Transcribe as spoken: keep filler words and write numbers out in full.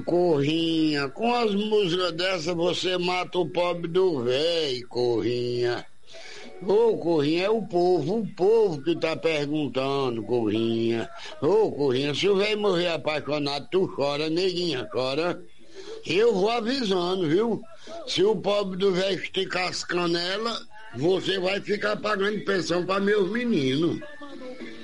Corrinha, com as músicas dessa você mata o pobre do velho, Corrinha. Ô, Corrinha, é o povo, o povo que tá perguntando, Corrinha. Ô, Corrinha, se o velho morrer apaixonado, tu chora, neguinha, chora. Eu vou avisando, viu? Se o pobre do velho esticar as canelas, você vai ficar pagando pensão para meus meninos.